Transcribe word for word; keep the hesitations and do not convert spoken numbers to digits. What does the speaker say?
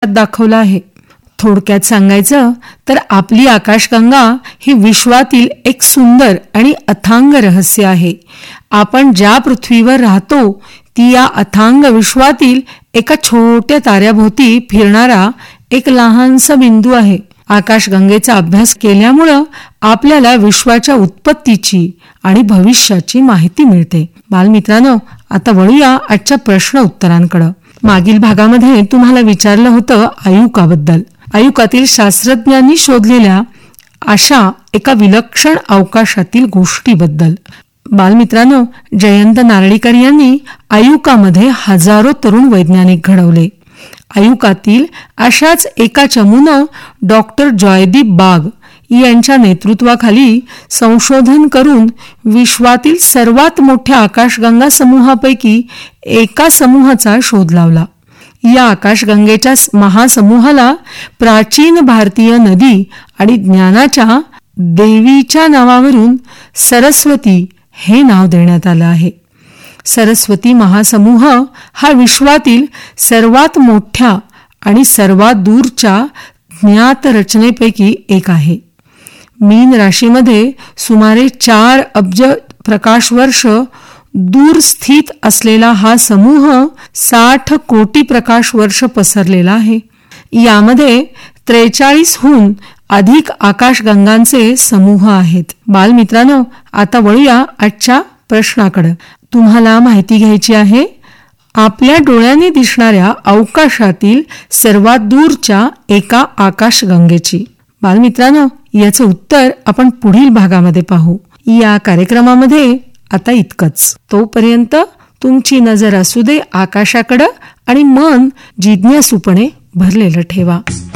दाखवलं आहे. थोडक्यात सांगायचं तर आपली आकाशगंगा ही विश्वातील एक सुंदर आणि अथांग रहस्य आहे. आपण ज्या पृथ्वीवर राहतो ती या अथांग विश्वातील एका छोट्या ताऱ्याभोवती फिरणारा एक लहानसा बिंदू आहे. आकाशगंगेचा अभ्यास केल्यामुळं आपल्याला विश्वाच्या उत्पत्तीची आणि भविष्याची माहिती मिळते. बालमित्रांनो, आता वळूया आजच्या प्रश्न उत्तरांकडं. मागील भागामध्ये तुम्हाला विचारलं होतं आयुकाबद्दल. आयुकातील शास्त्रज्ञांनी शोधलेल्या अशा एका विलक्षण अवकाशातील गोष्टीबद्दल. बालमित्रांनो, जयंत नारळीकर यांनी आयुकामध्ये हजारो तरुण वैज्ञानिक घडवले. आयुकातील अशाच एका चमूनं डॉक्टर जॉयदीप बाग यांच्या नेतृत्वाखाली संशोधन करून विश्वातील सर्वात मोठ्या आकाशगंगा समूहापैकी एका समूहाचा शोध लावला. या आकाशगंगेच्या महासमूहाला प्राचीन भारतीय नदी आणि ज्ञानाच्या देवीच्या नावावरून सरस्वती हे नाव देण्यात आलं आहे. सरस्वती महासमूह हा विश्वातील सर्वात मोठ्या आणि सर्वात दूरच्या ज्ञात रचनेपैकी एक आहे. मीन राशीमध्ये सुमारे चार अब्ज प्रकाश वर्ष दूर स्थित असलेला हा समूह साठ कोटी प्रकाश वर्ष पसरलेला आहे. यामध्ये त्रेचाळीसहून अधिक आकाशगंगांचे समूह आहेत. बालमित्रांनो, आता वळूया आजच्या प्रश्नाकडे. तुम्हाला माहिती घ्यायची आहे आपल्या डोळ्याने दिसणाऱ्या अवकाशातील सर्वात दूरच्या एका आकाशगंगेची. बालमित्रांनो, याचं उत्तर आपण पुढील भागामध्ये पाहू. या कार्यक्रमामध्ये आता इतकंच. तोपर्यंत तुमची नजर असू दे आकाशाकडं आणि मन जिज्ञासूपणे भरलेलं ठेवा.